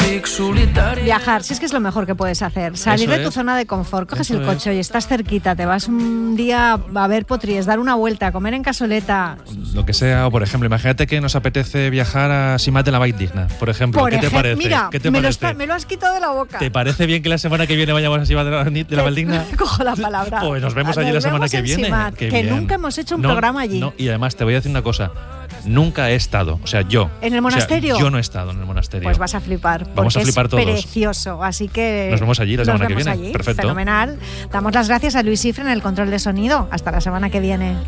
Viajar, si es que es lo mejor que puedes hacer. Salir de tu zona de confort, coges el coche y estás cerquita, te vas un día a ver potries, dar una vuelta, comer en Casoleta. Lo que sea, o por ejemplo, imagínate que nos apetece viajar a Simat de la Valldigna, por ejemplo. ¿Qué te parece? Mira, ¿Qué te parece? Me lo has quitado de la boca. ¿Te parece bien que la semana que viene vayamos a Simat de la Valldigna? Cojo la palabra. Pues nos vemos allí la semana que viene. Simat, que nunca hemos hecho un programa allí. No, y además te voy a decir una cosa. Nunca he estado, o sea, yo. ¿En el monasterio? Yo no he estado en el monasterio. Pues vas a flipar. Vamos a flipar todos. Es precioso, así que... Nos vemos allí la semana que viene. Allí. Perfecto. Fenomenal. Damos las gracias a Luis Cifre en el control de sonido. Hasta la semana que viene.